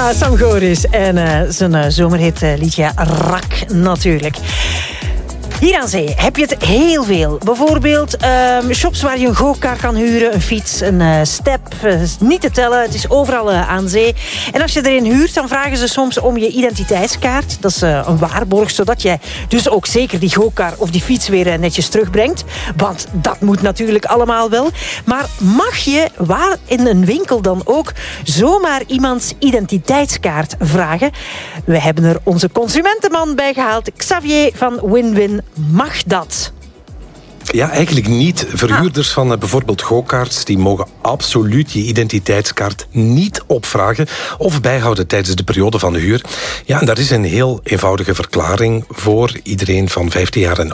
Ja, Sam Goris en zijn zomerhit liedje Rak natuurlijk. Hier aan zee heb je het heel veel. Bijvoorbeeld shops waar je een go-kart kan huren, een fiets, een step. Niet te tellen, het is overal aan zee. En als je erin huurt, dan vragen ze soms om je identiteitskaart. Dat is een waarborg, zodat jij dus ook zeker die go-kart of die fiets weer netjes terugbrengt. Want dat moet natuurlijk allemaal wel. Maar mag je, waar in een winkel dan ook, zomaar iemands identiteitskaart vragen? We hebben er onze consumentenman bij gehaald, Xavier van Win-Win. Mag dat? Ja, eigenlijk niet. Verhuurders van bijvoorbeeld go-karts die mogen absoluut je identiteitskaart niet opvragen of bijhouden tijdens de periode van de huur. Ja, en daar is een heel eenvoudige verklaring voor. Iedereen van 15 jaar en